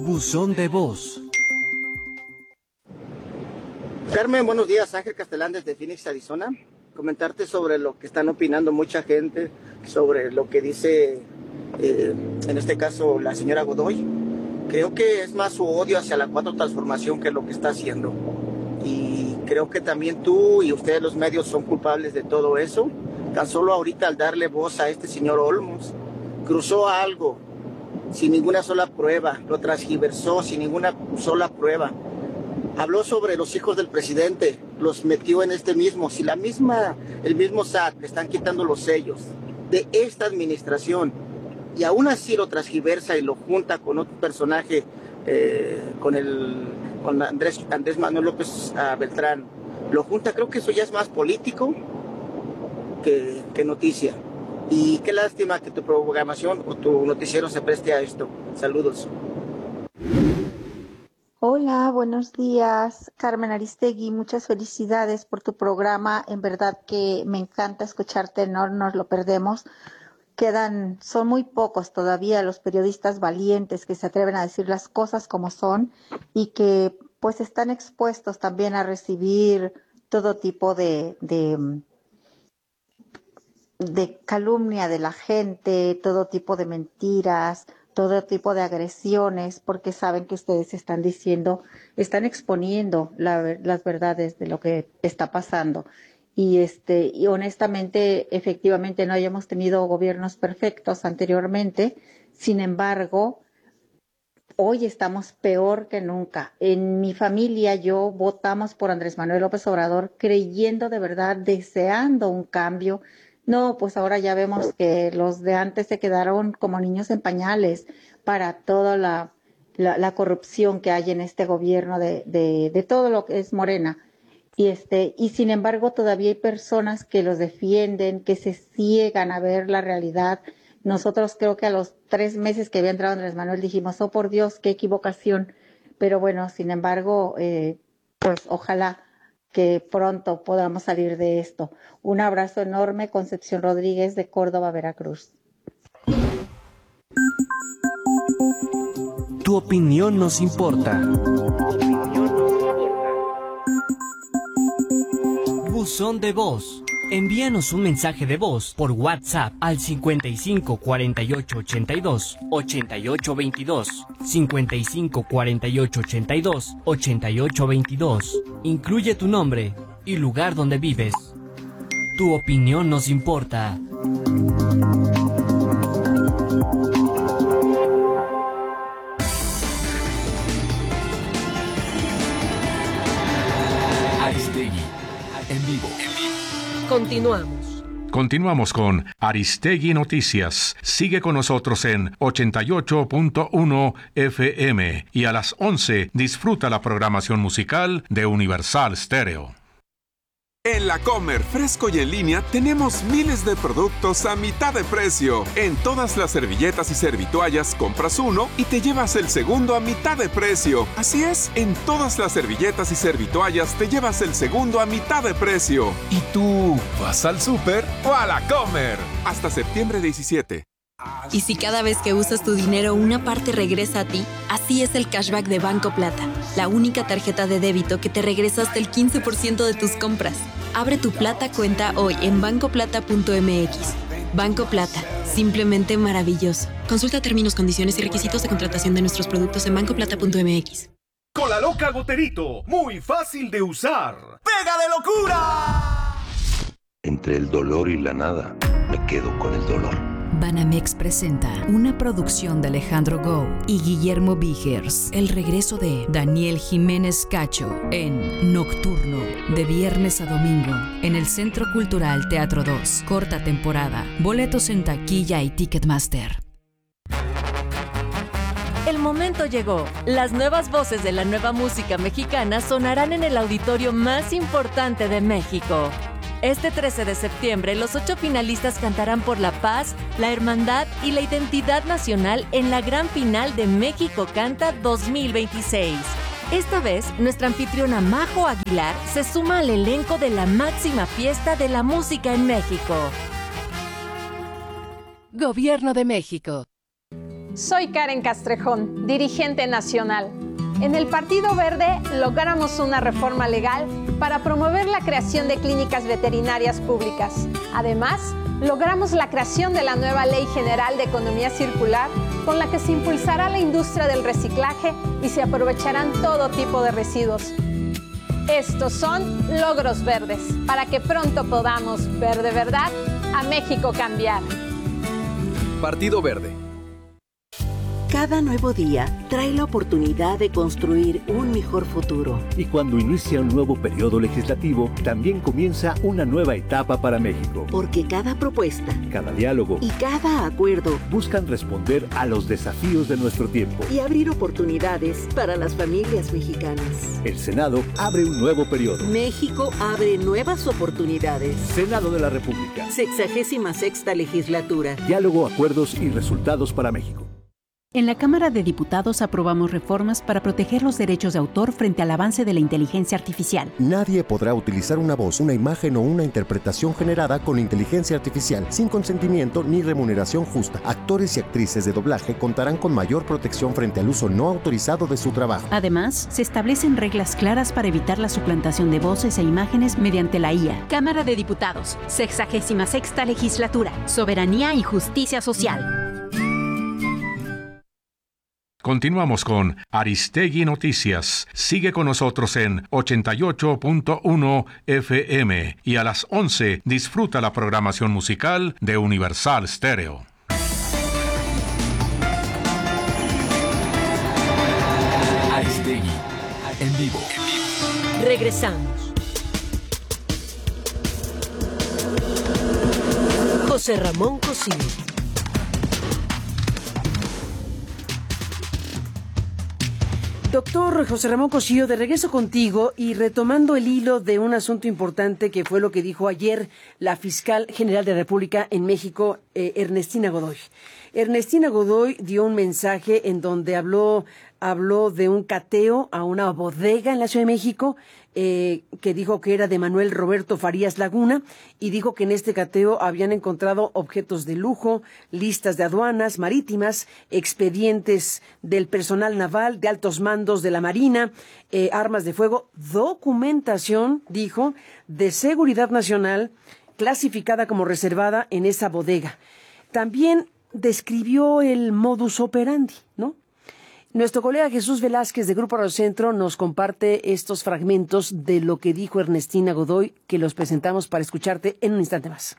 Buzón de voz. Carmen, buenos días. Ángel Castelán desde Phoenix, Arizona. Comentarte sobre lo que están opinando mucha gente, sobre lo que dice, en este caso, la señora Godoy. Creo que es más su odio hacia la Cuarta Transformación que lo que está haciendo. Y creo que también tú y ustedes los medios son culpables de todo eso. Tan solo ahorita al darle voz a este señor Olmos, cruzó algo sin ninguna sola prueba, lo transgiversó sin ninguna sola prueba. Habló sobre los hijos del presidente, los metió en este mismo. Si el mismo SAT le están quitando los sellos de esta administración y aún así lo transgiversa y lo junta con otro personaje, con Andrés Manuel López Beltrán, lo junta, creo que eso ya es más político que noticia. Y qué lástima que tu programación o tu noticiero se preste a esto. Saludos. Hola, buenos días. Carmen Aristegui, muchas felicidades por tu programa. En verdad que me encanta escucharte, no nos lo perdemos. Son muy pocos todavía los periodistas valientes que se atreven a decir las cosas como son y que pues están expuestos también a recibir todo tipo de calumnia de la gente, todo tipo de mentiras, todo tipo de agresiones, porque saben que ustedes están exponiendo las verdades de lo que está pasando. Y honestamente, efectivamente, no hayamos tenido gobiernos perfectos anteriormente. Sin embargo, hoy estamos peor que nunca. En mi familia, yo votamos por Andrés Manuel López Obrador, creyendo de verdad, deseando un cambio. No, pues ahora ya vemos que los de antes se quedaron como niños en pañales para toda la corrupción que hay en este gobierno de todo lo que es Morena. Y sin embargo todavía hay personas que los defienden, que se ciegan a ver la realidad. Nosotros creo que a los 3 meses que había entrado Andrés Manuel dijimos, oh por Dios, qué equivocación. Pero bueno, sin embargo, pues ojalá que pronto podamos salir de esto. Un abrazo enorme, Concepción Rodríguez de Córdoba, Veracruz. Tu opinión nos importa. Buzón de voz. Envíanos un mensaje de voz por WhatsApp al 55 48 82 88 22, 55 48 82 88 22. Incluye tu nombre y lugar donde vives. Tu opinión nos importa. Aristegui, en vivo. Continuamos con Aristegui Noticias. Sigue con nosotros en 88.1 FM y a las 11 disfruta la programación musical de Universal Stereo. En La Comer, fresco y en línea, tenemos miles de productos a mitad de precio. En todas las servilletas y servitoallas compras uno y te llevas el segundo a mitad de precio. Así es, en todas las servilletas y servitoallas te llevas el segundo a mitad de precio. ¿Y tú vas al súper o a La Comer? Hasta septiembre 17. Y si cada vez que usas tu dinero una parte regresa a ti, así es el cashback de Banco Plata, la única tarjeta de débito que te regresa hasta el 15% de tus compras. Abre tu Plata cuenta hoy en bancoplata.mx. Banco Plata, simplemente maravilloso. Consulta términos, condiciones y requisitos de contratación de nuestros productos en bancoplata.mx. Cola Loca Goterito, muy fácil de usar. ¡Pega de locura! Entre el dolor y la nada, me quedo con el dolor. Banamex presenta una producción de Alejandro Gou y Guillermo Vigers. El regreso de Daniel Jiménez Cacho en Nocturno, de viernes a domingo, en el Centro Cultural Teatro 2. Corta temporada. Boletos en taquilla y Ticketmaster. El momento llegó. Las nuevas voces de la nueva música mexicana sonarán en el auditorio más importante de México. Este 13 de septiembre, los 8 finalistas cantarán por la paz, la hermandad y la identidad nacional en la gran final de México Canta 2026. Esta vez, nuestra anfitriona Majo Aguilar se suma al elenco de la máxima fiesta de la música en México. Gobierno de México. Soy Karen Castrejón, dirigente nacional. En el Partido Verde logramos una reforma legal para promover la creación de clínicas veterinarias públicas. Además, logramos la creación de la nueva Ley General de Economía Circular, con la que se impulsará la industria del reciclaje y se aprovecharán todo tipo de residuos. Estos son logros verdes, para que pronto podamos ver de verdad a México cambiar. Partido Verde. Cada nuevo día trae la oportunidad de construir un mejor futuro. Y cuando inicia un nuevo periodo legislativo, también comienza una nueva etapa para México. Porque cada propuesta, cada diálogo y cada acuerdo buscan responder a los desafíos de nuestro tiempo y abrir oportunidades para las familias mexicanas. El Senado abre un nuevo periodo. México abre nuevas oportunidades. Senado de la República. 66ª legislatura. Diálogo, acuerdos y resultados para México. En la Cámara de Diputados aprobamos reformas para proteger los derechos de autor frente al avance de la inteligencia artificial. Nadie podrá utilizar una voz, una imagen o una interpretación generada con inteligencia artificial sin consentimiento ni remuneración justa. Actores y actrices de doblaje contarán con mayor protección frente al uso no autorizado de su trabajo. Además, se establecen reglas claras para evitar la suplantación de voces e imágenes mediante la IA. Cámara de Diputados, 66ª legislatura, soberanía y justicia social. Continuamos con Aristegui Noticias. Sigue con nosotros en 88.1 FM y a las 11 disfruta la programación musical de Universal Stereo. Aristegui, en vivo. Regresamos. José Ramón Cosío. Doctor José Ramón Cosío, de regreso contigo y retomando el hilo de un asunto importante que fue lo que dijo ayer la fiscal general de la República en México, Ernestina Godoy. Ernestina Godoy dio un mensaje en donde habló de un cateo a una bodega en la Ciudad de México, que dijo que era de Manuel Roberto Farías Laguna, y dijo que en este cateo habían encontrado objetos de lujo, listas de aduanas marítimas, expedientes del personal naval, de altos mandos de la Marina, armas de fuego, documentación, dijo, de seguridad nacional, clasificada como reservada en esa bodega. También describió el modus operandi, ¿no? Nuestro colega Jesús Velázquez de Grupo Radio Centro nos comparte estos fragmentos de lo que dijo Ernestina Godoy, que los presentamos para escucharte en un instante más.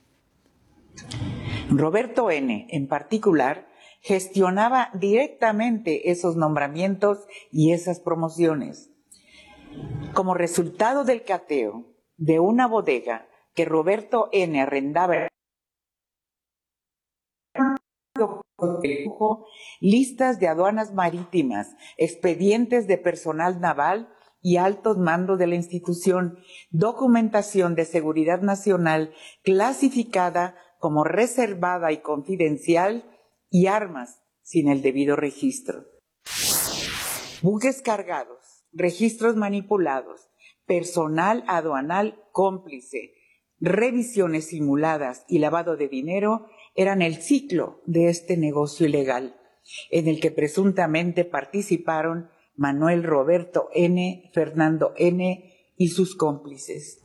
Roberto N., en particular, gestionaba directamente esos nombramientos y esas promociones. Como resultado del cateo de una bodega que Roberto N. arrendaba, listas de aduanas marítimas, expedientes de personal naval y altos mandos de la institución, documentación de seguridad nacional clasificada como reservada y confidencial y armas sin el debido registro. Buques cargados, registros manipulados, personal aduanal cómplice, revisiones simuladas y lavado de dinero eran el ciclo de este negocio ilegal, en el que presuntamente participaron Manuel Roberto N., Fernando N. y sus cómplices.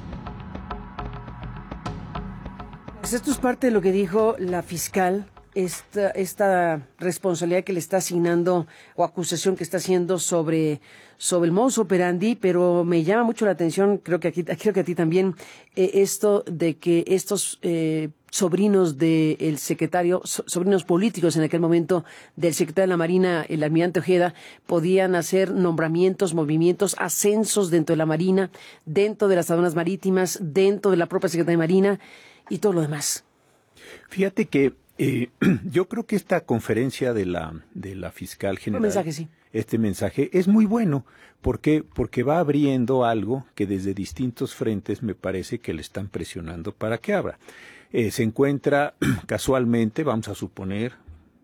Pues esto es parte de lo que dijo la fiscal, esta responsabilidad que le está asignando o acusación que está haciendo sobre el modus operandi, pero me llama mucho la atención, creo que a ti también, esto de que estos sobrinos del secretario, sobrinos políticos en aquel momento del secretario de la Marina, el almirante Ojeda, podían hacer nombramientos, movimientos, ascensos dentro de la Marina, dentro de las aduanas marítimas, dentro de la propia Secretaría de Marina y todo lo demás. Fíjate que yo creo que esta conferencia de la fiscal general, mensaje, sí. Este mensaje es muy bueno. ¿Por qué? Porque va abriendo algo que desde distintos frentes me parece que le están presionando para que abra. Se encuentra casualmente, vamos a suponer,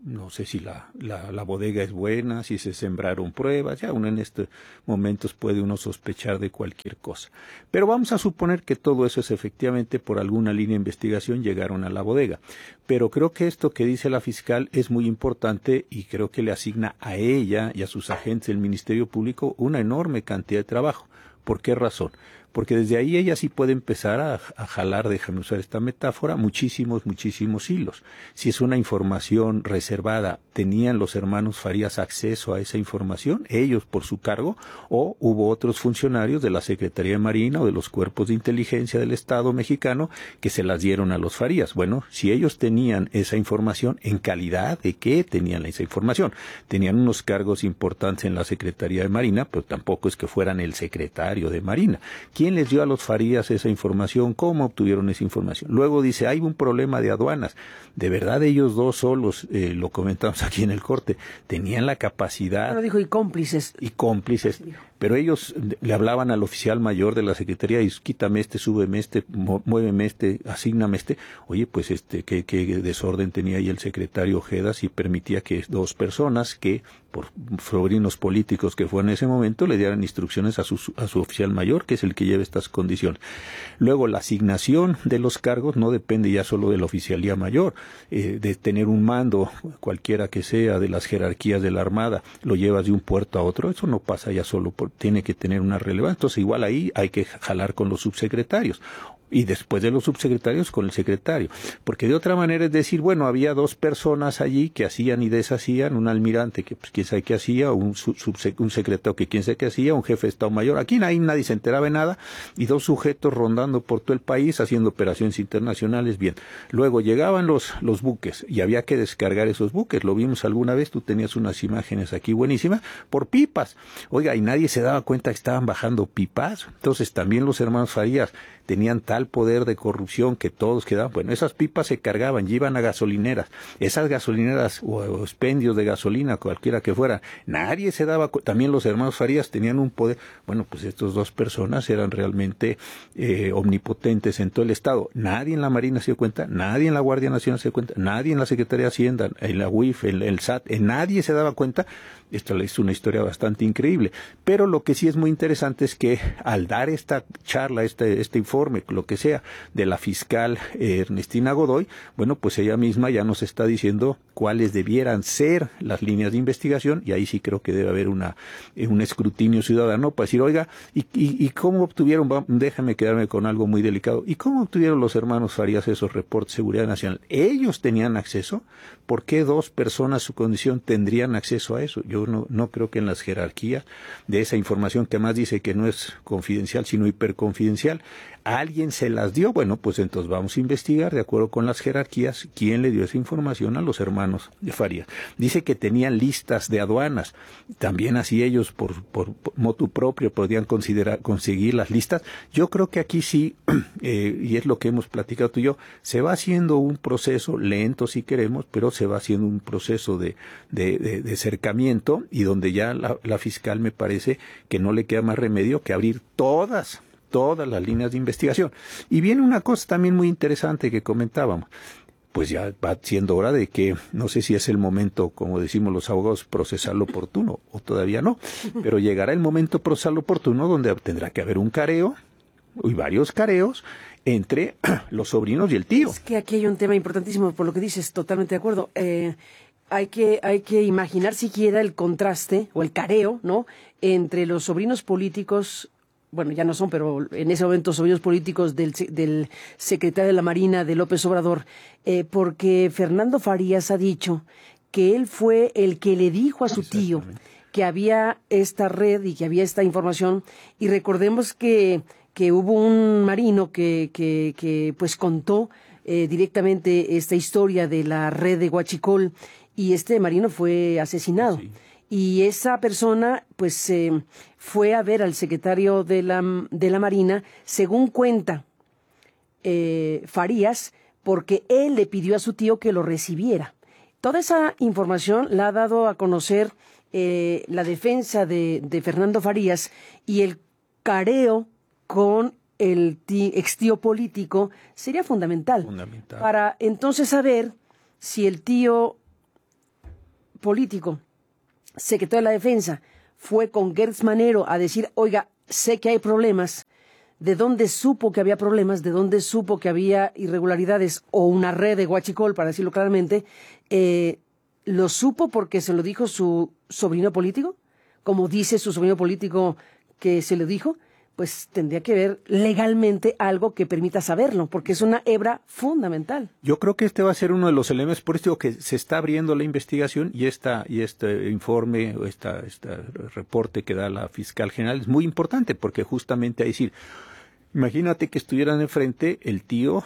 no sé si la bodega es buena, si se sembraron pruebas, ya uno en estos momentos puede uno sospechar de cualquier cosa. Pero vamos a suponer que todo eso es efectivamente por alguna línea de investigación llegaron a la bodega. Pero creo que esto que dice la fiscal es muy importante y creo que le asigna a ella y a sus agentes del Ministerio Público una enorme cantidad de trabajo. ¿Por qué razón? Porque desde ahí ella sí puede empezar a jalar, déjame usar esta metáfora, muchísimos hilos. Si es una información reservada, ¿tenían los hermanos Farías acceso a esa información, ellos por su cargo, o hubo otros funcionarios de la Secretaría de Marina o de los cuerpos de inteligencia del Estado mexicano que se las dieron a los Farías? Bueno, si ellos tenían esa información, ¿en calidad de qué tenían esa información? Tenían unos cargos importantes en la Secretaría de Marina, pero tampoco es que fueran el secretario de Marina. ¿Quién les dio a los Farías esa información? ¿Cómo obtuvieron esa información? Luego dice, hay un problema de aduanas. De verdad ellos dos solos, lo comentamos aquí en el corte, tenían la capacidad... Bueno, dijo, y cómplices. Y cómplices. Pero ellos le hablaban al oficial mayor de la Secretaría y quítame este, súbeme este, muéveme este, asígname este. Oye, pues qué desorden tenía ahí el secretario Ojeda si permitía que dos personas que, por sobrinos políticos que fueron en ese momento, le dieran instrucciones a su oficial mayor, que es el que lleva estas condiciones. Luego, la asignación de los cargos no depende ya solo de la oficialía mayor, de tener un mando, cualquiera que sea, de las jerarquías de la Armada, lo llevas de un puerto a otro, eso no pasa ya solo tiene que tener una relevancia. Entonces, igual ahí hay que jalar con los subsecretarios. Y después de los subsecretarios con el secretario. Porque de otra manera es decir, bueno, había dos personas allí que hacían y deshacían, un almirante que pues quién sabe qué hacía, un secretario que quién sabe qué hacía, un jefe de Estado Mayor. Aquí nadie se enteraba de nada y dos sujetos rondando por todo el país haciendo operaciones internacionales. Bien, luego llegaban los buques y había que descargar esos buques. Lo vimos alguna vez, tú tenías unas imágenes aquí buenísimas, por pipas. Oiga, y nadie se daba cuenta que estaban bajando pipas. Entonces también los hermanos Farías tenían tal poder de corrupción que todos quedaban, bueno, esas pipas se cargaban, iban a gasolineras, esas gasolineras o expendios de gasolina, cualquiera que fuera, nadie se daba cuenta, también los hermanos Farías tenían un poder, bueno, pues estas dos personas eran realmente omnipotentes en todo el Estado, nadie en la Marina se dio cuenta, nadie en la Guardia Nacional se dio cuenta, nadie en la Secretaría de Hacienda, en la UIF, en el SAT, nadie se daba cuenta. Esta es una historia bastante increíble, pero lo que sí es muy interesante es que al dar esta charla, este informe, lo que sea, de la fiscal Ernestina Godoy, bueno, pues ella misma ya nos está diciendo cuáles debieran ser las líneas de investigación, y ahí sí creo que debe haber un escrutinio ciudadano para decir, oiga, ¿y cómo obtuvieron? Déjame quedarme con algo muy delicado. ¿Y cómo obtuvieron los hermanos Farías esos reportes de seguridad nacional? ¿Ellos tenían acceso? ¿Por qué dos personas su condición tendrían acceso a eso? Yo no creo que en las jerarquías de esa información, que además dice que no es confidencial, sino hiperconfidencial, ¿alguien se las dio? Bueno, pues entonces vamos a investigar de acuerdo con las jerarquías quién le dio esa información a los hermanos de Farías. Dice que tenían listas de aduanas, también así ellos por motu propio podían conseguir las listas. Yo creo que aquí sí, y es lo que hemos platicado tú y yo, se va haciendo un proceso lento si queremos, pero se va haciendo un proceso de acercamiento, y donde ya la fiscal me parece que no le queda más remedio que abrir todas las líneas de investigación. Y viene una cosa también muy interesante que comentábamos. Pues ya va siendo hora de que, no sé si es el momento, como decimos los abogados, procesal oportuno, o todavía no, pero llegará el momento procesal oportuno donde tendrá que haber un careo, y varios careos, entre los sobrinos y el tío. Es que aquí hay un tema importantísimo, por lo que dices, totalmente de acuerdo. Hay que imaginar siquiera el contraste, o el careo, ¿no?, entre los sobrinos políticos, bueno, ya no son, pero en ese momento sobrinos políticos del secretario de la Marina de López Obrador, porque Fernando Farías ha dicho que él fue el que le dijo a su tío que había esta red y que había esta información, y recordemos que hubo un marino que pues contó directamente esta historia de la red de Huachicol, y este marino fue asesinado. Sí. Y esa persona pues fue a ver al secretario de la Marina, según cuenta Farías, porque él le pidió a su tío que lo recibiera. Toda esa información la ha dado a conocer la defensa de Fernando Farías, y el careo con el extío político sería fundamental para entonces saber si el tío político, secretario de la Defensa, fue con Gertz Manero a decir, oiga, sé que hay problemas, ¿de dónde supo que había problemas? ¿De dónde supo que había irregularidades o una red de huachicol, para decirlo claramente? ¿Lo supo porque se lo dijo su sobrino político? Como dice su sobrino político que se lo dijo, pues tendría que ver legalmente algo que permita saberlo, porque es una hebra fundamental. Yo creo que este va a ser uno de los elementos, por esto que se está abriendo la investigación y este informe, o este reporte que da la fiscal general es muy importante, porque justamente a decir, imagínate que estuvieran enfrente el tío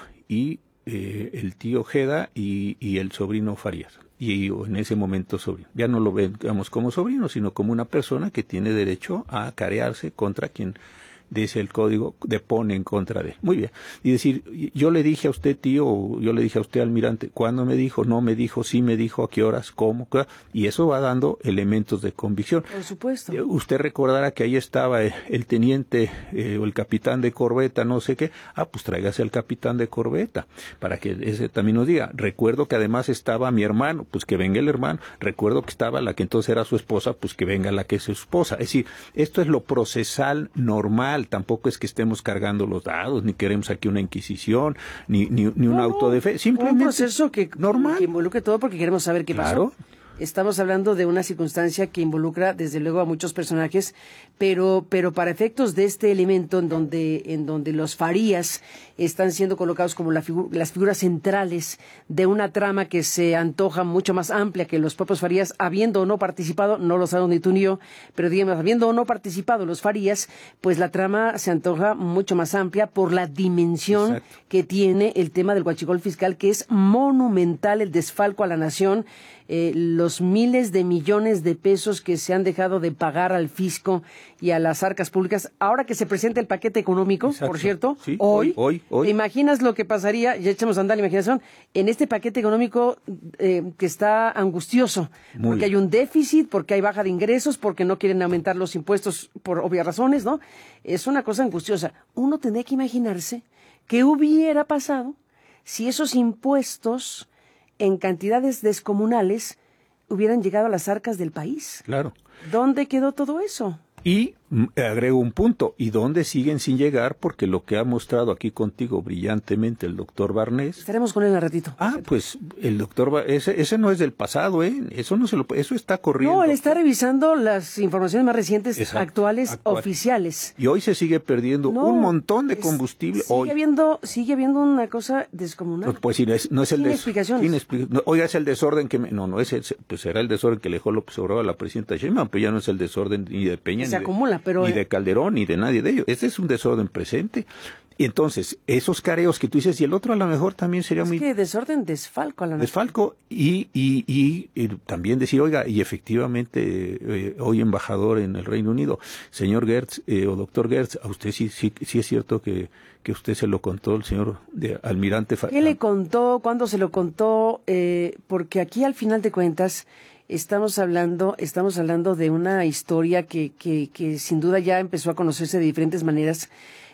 Ojeda y el sobrino Farías. Y en ese momento sobrino. Ya no lo vemos como sobrino, sino como una persona que tiene derecho a carearse contra quien dice el código, depone en contra de. Muy bien. Y decir, yo le dije a usted, tío, o yo le dije a usted, almirante, ¿cuándo me dijo? No me dijo, sí me dijo, ¿a qué horas? ¿Cómo? Y eso va dando elementos de convicción. Por supuesto. Usted recordará que ahí estaba el teniente o el capitán de corbeta, no sé qué. Pues tráigase al capitán de corbeta, para que ese también nos diga. Recuerdo que además estaba mi hermano, pues que venga el hermano. Recuerdo que estaba la que entonces era su esposa, pues que venga la que es su esposa. Es decir, esto es lo procesal normal. Tampoco es que estemos cargando los dados, ni queremos aquí una inquisición, ni un auto de fe. Simplemente un proceso que involucre todo porque queremos saber qué pasó. Estamos hablando de una circunstancia que involucra desde luego a muchos personajes, pero para efectos de este elemento en donde los Farías están siendo colocados como las figuras centrales de una trama que se antoja mucho más amplia que los propios Farías, habiendo o no participado, no lo sabemos ni tú ni yo, pero digamos, habiendo o no participado los Farías, pues la trama se antoja mucho más amplia por la dimensión que tiene el tema del huachicol fiscal, que es monumental, el desfalco a la nación, los miles de millones de pesos que se han dejado de pagar al fisco y a las arcas públicas. Ahora que se presenta el paquete económico, por cierto, sí, hoy, ¿te imaginas lo que pasaría? Ya echamos a andar la imaginación, en este paquete económico que está angustioso, porque hay un déficit, porque hay baja de ingresos, porque no quieren aumentar los impuestos por obvias razones, ¿no? Es una cosa angustiosa. Uno tendría que imaginarse qué hubiera pasado si esos impuestos en cantidades descomunales hubieran llegado a las arcas del país. Claro. ¿Dónde quedó todo eso? Y agrego un punto, ¿y dónde siguen sin llegar? Porque lo que ha mostrado aquí contigo brillantemente el doctor Barnés. Estaremos con él un ratito. Pues el doctor ese no es del pasado, eso no eso está corriendo. No, él está revisando las informaciones más recientes, actuales, oficiales. Y hoy se sigue perdiendo un montón de combustible. Sigue habiendo una cosa descomunal. Pues no es el sin explicaciones. Oiga, es el desorden que pues será el desorden que le dejó López Obrador a la presidenta Sheinbaum, pero ya no es el desorden ni de Peña ni de Calderón, ni de nadie de ellos. Este es un desorden presente. Y entonces, esos careos que tú dices, y el otro a lo mejor también sería muy... Es que desorden, desfalco a la nación. Desfalco, y también decir, oiga, y efectivamente, hoy embajador en el Reino Unido, señor Gertz, o doctor Gertz, a usted sí es cierto que usted se lo contó el señor almirante... ¿Qué le contó? ¿Cuándo se lo contó? Porque aquí, al final de cuentas... Estamos hablando de una historia que sin duda ya empezó a conocerse de diferentes maneras.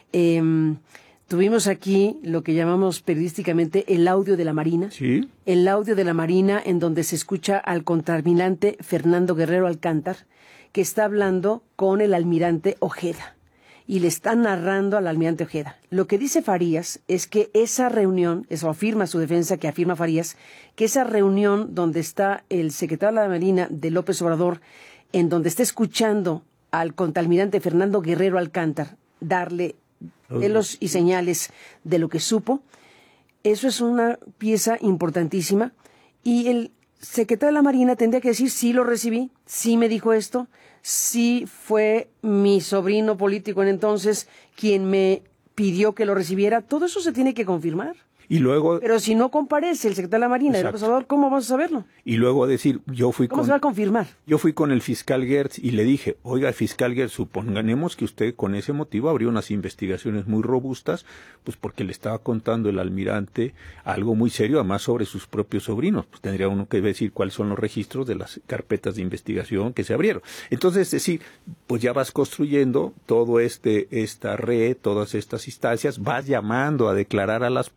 Tuvimos aquí lo que llamamos periodísticamente el audio de la Marina. Sí. El audio de la Marina en donde se escucha al contraalmirante Fernando Guerrero Alcántar, que está hablando con el almirante Ojeda. Y le está narrando al almirante Ojeda. Lo que dice Farías es que esa reunión, eso afirma su defensa, que afirma Farías, que esa reunión donde está el secretario de la Marina de López Obrador, en donde está escuchando al contraalmirante Fernando Guerrero Alcántar darle pelos y señales de lo que supo, eso es una pieza importantísima. Y el secretario de la Marina tendría que decir, sí lo recibí, sí me dijo esto, sí fue mi sobrino político en entonces quien me pidió que lo recibiera. Todo eso se tiene que confirmar. Y luego... Pero si no comparece el secretario de la Marina de López Obrador, ¿cómo vamos a saberlo? Y luego decir, ¿Cómo se va a confirmar? Yo fui con el fiscal Gertz y le dije, oiga, fiscal Gertz, suponganemos que usted con ese motivo abrió unas investigaciones muy robustas, pues porque le estaba contando el almirante algo muy serio, además sobre sus propios sobrinos. Pues tendría uno que decir cuáles son los registros de las carpetas de investigación que se abrieron. Entonces, decir, pues ya vas construyendo todo esta red, todas estas instancias, vas llamando a declarar a las personas,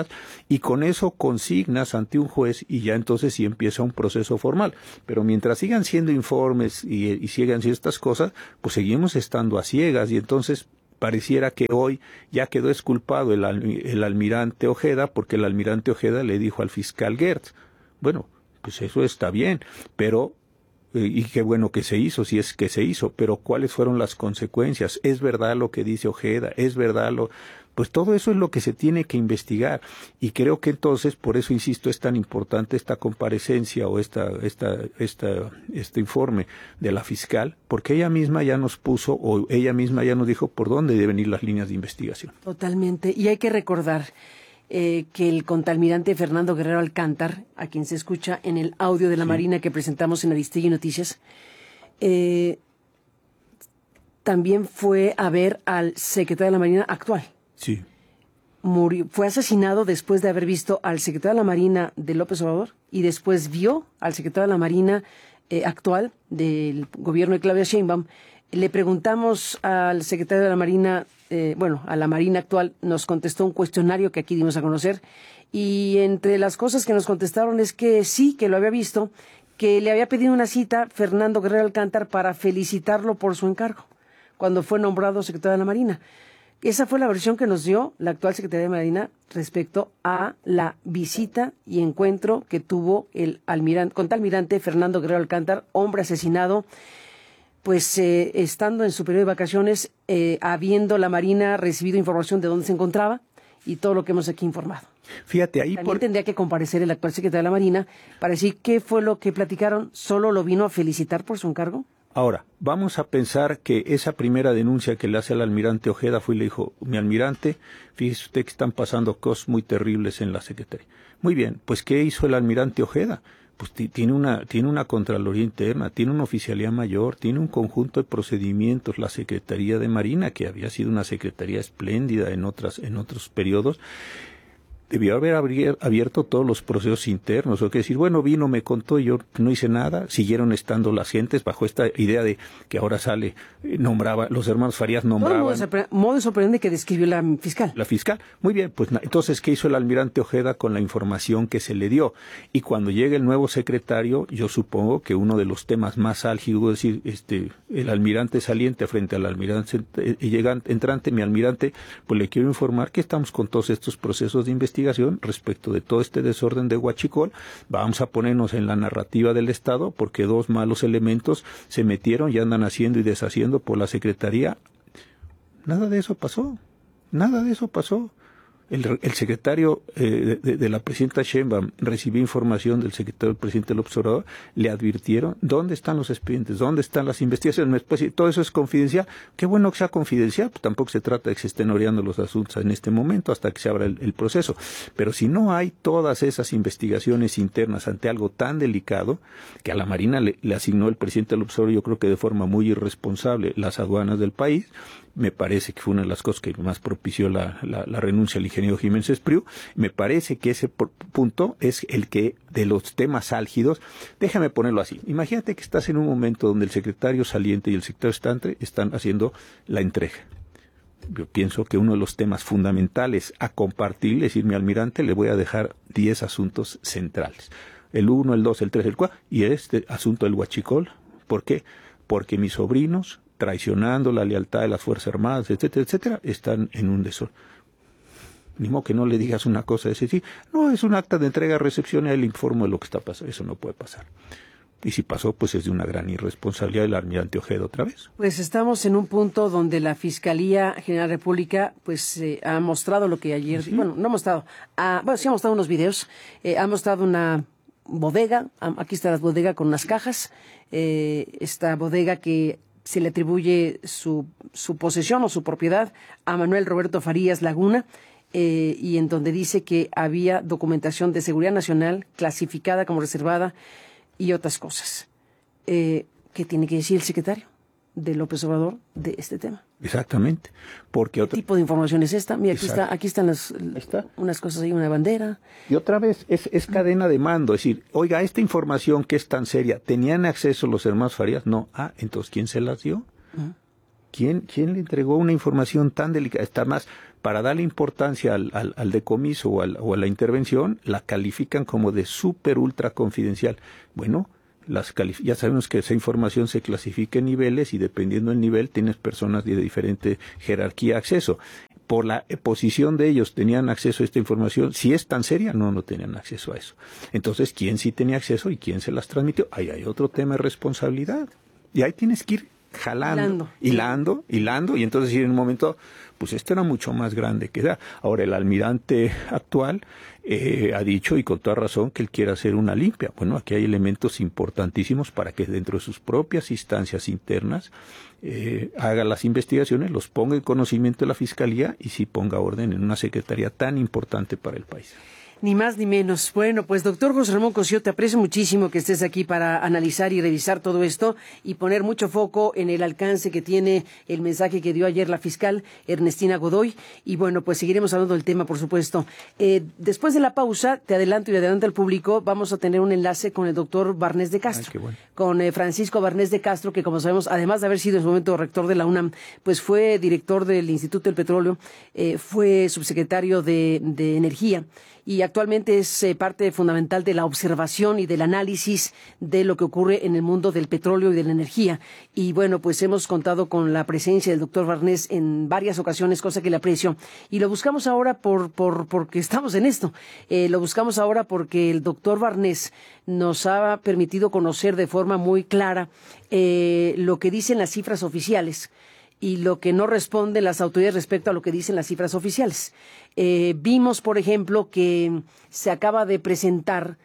pruebas, y con eso consignas ante un juez y ya entonces sí empieza un proceso formal. Pero mientras sigan siendo informes y sigan siendo estas cosas, pues seguimos estando a ciegas, y entonces pareciera que hoy ya quedó exculpado el almirante Ojeda, porque el almirante Ojeda le dijo al fiscal Gertz, bueno, pues eso está bien, pero y qué bueno que se hizo, si es que se hizo, pero ¿cuáles fueron las consecuencias? ¿Es verdad lo que dice Ojeda? ¿Es verdad Pues todo eso es lo que se tiene que investigar, y creo que entonces, por eso insisto, es tan importante esta comparecencia o este informe de la fiscal, porque ella misma ya nos puso, o ella misma ya nos dijo por dónde deben ir las líneas de investigación. Totalmente, y hay que recordar que el contraalmirante Fernando Guerrero Alcántar, a quien se escucha en el audio de la Marina que presentamos en Aristegui Noticias, también fue a ver al secretario de la Marina actual. Sí. Fue asesinado después de haber visto al secretario de la Marina de López Obrador, y después vio al secretario de la Marina actual del gobierno de Claudia Sheinbaum. Le preguntamos al secretario de la Marina, a la Marina actual, nos contestó un cuestionario que aquí dimos a conocer, y entre las cosas que nos contestaron es que sí, que lo había visto, que le había pedido una cita Fernando Guerrero Alcántar para felicitarlo por su encargo, cuando fue nombrado secretario de la Marina. Esa fue la versión que nos dio la actual secretaria de Marina respecto a la visita y encuentro que tuvo el contraalmirante Fernando Guerrero Alcántar, hombre asesinado, pues estando en su periodo de vacaciones, habiendo la Marina recibido información de dónde se encontraba y todo lo que hemos aquí informado. Fíjate, ahí también tendría que comparecer el actual secretario de la Marina para decir qué fue lo que platicaron. ¿Solo lo vino a felicitar por su encargo? Ahora, vamos a pensar que esa primera denuncia que le hace al almirante Ojeda fue y le dijo, mi almirante, fíjese usted que están pasando cosas muy terribles en la Secretaría. Muy bien, pues ¿qué hizo el almirante Ojeda? Pues tiene una Contraloría Interna, tiene una Oficialía Mayor, tiene un conjunto de procedimientos, la Secretaría de Marina, que había sido una secretaría espléndida en otros periodos. Debió haber abierto todos los procesos internos, o que decir, bueno, vino, me contó, yo no hice nada, siguieron estando las gentes bajo esta idea de que ahora sale, los hermanos Farías nombraban. Modo sorprendente que describió la fiscal. La fiscal, muy bien, pues entonces, ¿qué hizo el almirante Ojeda con la información que se le dio? Y cuando llegue el nuevo secretario, yo supongo que uno de los temas más álgidos, es decir, el almirante saliente frente al almirante entrante, mi almirante, pues le quiero informar que estamos con todos estos procesos de investigación respecto de todo este desorden de Huachicol. Vamos a ponernos en la narrativa del Estado porque dos malos elementos se metieron y andan haciendo y deshaciendo por la Secretaría. Nada de eso pasó. El secretario de la presidenta Sheinbaum recibió información del secretario del presidente López Obrador, le advirtieron dónde están los expedientes, dónde están las investigaciones, todo eso es confidencial. Qué bueno que sea confidencial, pues tampoco se trata de que se estén oreando los asuntos en este momento hasta que se abra el proceso. Pero si no hay todas esas investigaciones internas ante algo tan delicado, que a la Marina le asignó el presidente López Obrador, yo creo que de forma muy irresponsable, las aduanas del país, me parece que fue una de las cosas que más propició la renuncia al ingeniero Jiménez Espriu. Me parece que ese punto es el que, de los temas álgidos, déjame ponerlo así. Imagínate que estás en un momento donde el secretario saliente y el secretario estante están haciendo la entrega. Yo pienso que uno de los temas fundamentales a compartir, es decir, mi almirante, le voy a dejar 10 asuntos centrales. El 1, el 2, el 3, el 4, y este asunto del Huachicol. ¿Por qué? Porque mis sobrinos, traicionando la lealtad de las Fuerzas Armadas, etcétera, etcétera, están en un desorden. Ni modo que no le digas una cosa de ese tipo. No, es un acta de entrega-recepción y él informa de lo que está pasando. Eso no puede pasar. Y si pasó, pues es de una gran irresponsabilidad del almirante Ojeda otra vez. Pues estamos en un punto donde la Fiscalía General de la República pues ha mostrado lo que ayer... Sí. Bueno, no ha mostrado... sí ha mostrado unos videos. Ha mostrado una bodega. Aquí está la bodega con unas cajas. Esta bodega que se le atribuye su posesión o su propiedad a Manuel Roberto Farías Laguna, y en donde dice que había documentación de seguridad nacional clasificada como reservada y otras cosas. ¿Qué tiene que decir el secretario de López Obrador de este tema? Exactamente. Porque ¿Qué tipo de información es esta? Mira, aquí están unas cosas ahí, una bandera. Y otra vez, es cadena de mando. Es decir, oiga, esta información que es tan seria, ¿tenían acceso los hermanos Farías? No. Entonces, ¿quién se las dio? ¿Quién le entregó una información tan delicada? Está más, para darle importancia al decomiso o a la intervención, la califican como de súper ultra confidencial. Bueno, ya sabemos que esa información se clasifica en niveles y dependiendo del nivel tienes personas de diferente jerarquía acceso. Por la posición de ellos tenían acceso a esta información. Si es tan seria, no tenían acceso a eso. Entonces, ¿quién sí tenía acceso y quién se las transmitió? Ahí hay otro tema de responsabilidad. Y ahí tienes que ir hilando, y entonces en un momento, pues esto era mucho más grande que da. Ahora, el almirante actual ha dicho, y con toda razón, que él quiere hacer una limpia. Bueno, aquí hay elementos importantísimos para que dentro de sus propias instancias internas haga las investigaciones, los ponga en conocimiento de la Fiscalía y sí ponga orden en una secretaría tan importante para el país. Ni más ni menos. Bueno, pues doctor José Ramón Cosío, te aprecio muchísimo que estés aquí para analizar y revisar todo esto y poner mucho foco en el alcance que tiene el mensaje que dio ayer la fiscal Ernestina Godoy. Y bueno, pues seguiremos hablando del tema, por supuesto. Después de la pausa, te adelanto y adelanto al público, vamos a tener un enlace con el doctor Barnés de Castro. Ay, qué bueno. Con Francisco Barnés de Castro, que como sabemos, además de haber sido en su momento rector de la UNAM, pues fue director del Instituto del Petróleo, fue subsecretario de Energía. Y actualmente es parte fundamental de la observación y del análisis de lo que ocurre en el mundo del petróleo y de la energía. Y bueno, pues hemos contado con la presencia del doctor Barnés en varias ocasiones, cosa que le aprecio. Y lo buscamos ahora porque estamos en esto. Lo buscamos ahora porque el doctor Barnés nos ha permitido conocer de forma muy clara lo que dicen las cifras oficiales y lo que no responden las autoridades respecto a lo que dicen las cifras oficiales. Vimos, por ejemplo, que se acaba de presentar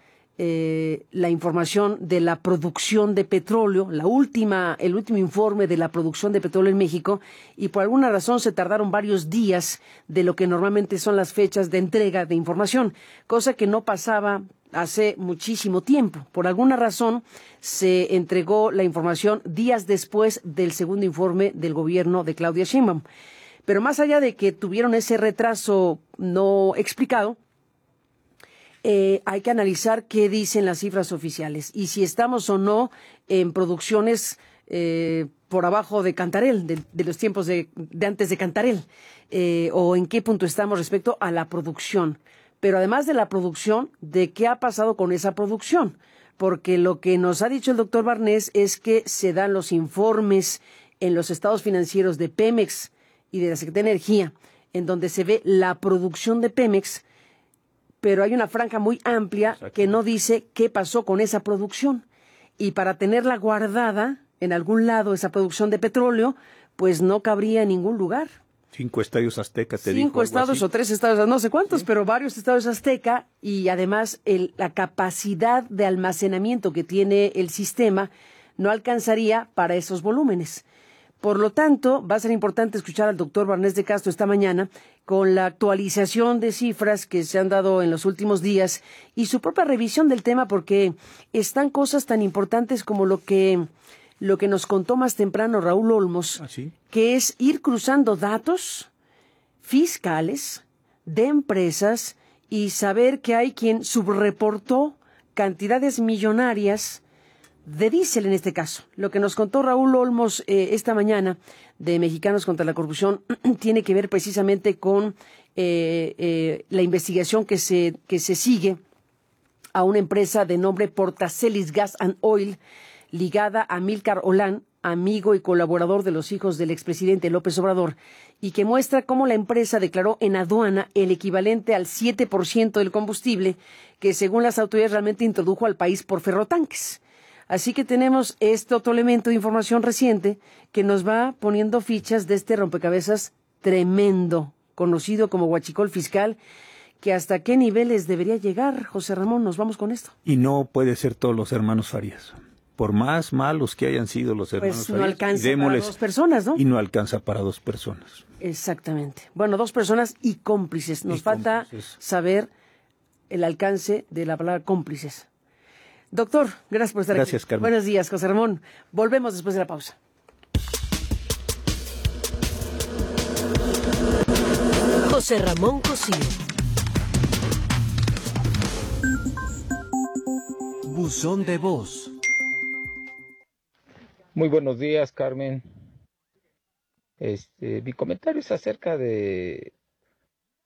la información de la producción de petróleo, el último informe de la producción de petróleo en México, y por alguna razón se tardaron varios días de lo que normalmente son las fechas de entrega de información, cosa que no pasaba hace muchísimo tiempo. Por alguna razón se entregó la información días después del segundo informe del gobierno de Claudia Sheinbaum. Pero más allá de que tuvieron ese retraso no explicado, hay que analizar qué dicen las cifras oficiales y si estamos o no en producciones por abajo de Cantarell, de los tiempos de antes de Cantarell, o en qué punto estamos respecto a la producción. Pero además de la producción, ¿de qué ha pasado con esa producción? Porque lo que nos ha dicho el doctor Barnés es que se dan los informes en los estados financieros de Pemex y de la Secretaría de Energía, en donde se ve la producción de Pemex, pero hay una franja muy amplia que no dice qué pasó con esa producción. Y para tenerla guardada en algún lado, esa producción de petróleo, pues no cabría en ningún lugar. 5 estadios Azteca, te digo. 5 estados o 3 estados, no sé cuántos, sí, pero varios estados Azteca, y además la capacidad de almacenamiento que tiene el sistema no alcanzaría para esos volúmenes. Por lo tanto, va a ser importante escuchar al doctor Barnés de Castro esta mañana con la actualización de cifras que se han dado en los últimos días y su propia revisión del tema, porque están cosas tan importantes como lo que nos contó más temprano Raúl Olmos, que es ir cruzando datos fiscales de empresas y saber que hay quien subreportó cantidades millonarias de diésel en este caso. Lo que nos contó Raúl Olmos esta mañana de Mexicanos contra la Corrupción tiene que ver precisamente con la investigación que se sigue a una empresa de nombre Portacelis Gas and Oil, ligada a Amílcar Olán, amigo y colaborador de los hijos del expresidente López Obrador, y que muestra cómo la empresa declaró en aduana el equivalente al 7% del combustible que, según las autoridades, realmente introdujo al país por ferrotanques. Así que tenemos este otro elemento de información reciente que nos va poniendo fichas de este rompecabezas tremendo, conocido como huachicol fiscal, que hasta qué niveles debería llegar. José Ramón, nos vamos con esto. Y no puede ser todos los hermanos Farías. Por más malos que hayan sido los hermanos pues no Farías, alcanza para 2 personas, ¿no? Y no alcanza para 2 personas. Exactamente. Bueno, 2 personas y cómplices. Nos falta saber el alcance de la palabra cómplices. Doctor, gracias por estar aquí. Gracias, Carmen. Buenos días, José Ramón. Volvemos después de la pausa. José Ramón Cosío. Buzón de voz. Muy buenos días, Carmen. Mi comentario es acerca de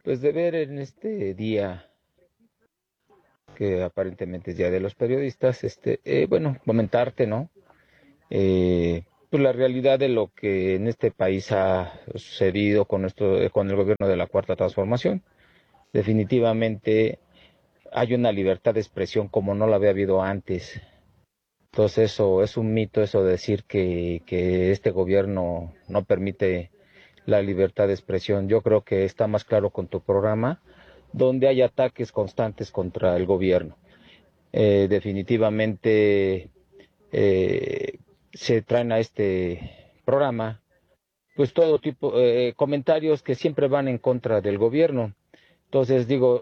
pues de ver en este día, que aparentemente es Día de los Periodistas, bueno, comentarte, ¿no? Pues la realidad de lo que en este país ha sucedido con el gobierno de la Cuarta Transformación. Definitivamente hay una libertad de expresión como no la había habido antes. Entonces eso es un mito, eso de decir que este gobierno no permite la libertad de expresión. Yo creo que está más claro con tu programa, donde hay ataques constantes contra el gobierno. Definitivamente se traen a este programa pues todo tipo comentarios que siempre van en contra del gobierno. Entonces digo,